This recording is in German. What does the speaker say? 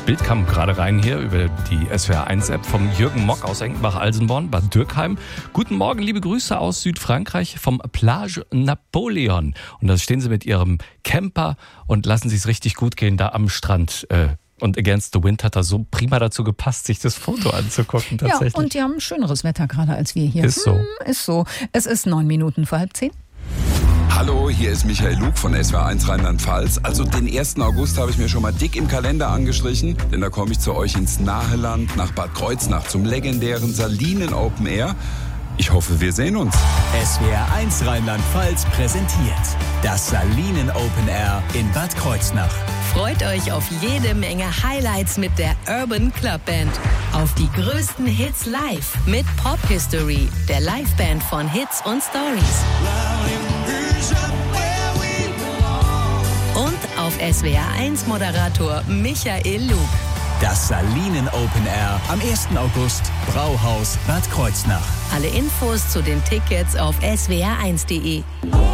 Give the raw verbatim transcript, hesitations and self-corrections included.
Bild kam gerade rein hier über die S W R eins App vom Jürgen Mock aus Enkenbach-Alsenborn, Bad Dürkheim. Guten Morgen, liebe Grüße aus Südfrankreich vom Plage Napoleon. Und da stehen sie mit ihrem Camper und lassen sich es richtig gut gehen da am Strand. Und Against the Wind hat da so prima dazu gepasst, sich das Foto anzugucken tatsächlich. Ja, und die haben schöneres Wetter gerade als wir hier. Ist so. Hm, ist so. Es ist neun Minuten vor halb zehn. Hallo, hier ist Michael Lug von S W R eins Rheinland-Pfalz. Also den ersten August habe ich mir schon mal dick im Kalender angestrichen, denn da komme ich zu euch ins nahe Land, nach Bad Kreuznach, zum legendären Salinen Open Air. Ich hoffe, wir sehen uns. S W R eins Rheinland-Pfalz präsentiert das Salinen Open Air in Bad Kreuznach. Freut euch auf jede Menge Highlights mit der Urban Club Band. Auf die größten Hits live mit Pop History, der Liveband von Hits und Stories. Und auf S W R eins Moderator Michael Lug. Das Salinen Open Air am ersten August, Brauhaus Bad Kreuznach. Alle Infos zu den Tickets auf s w r eins punkt d e.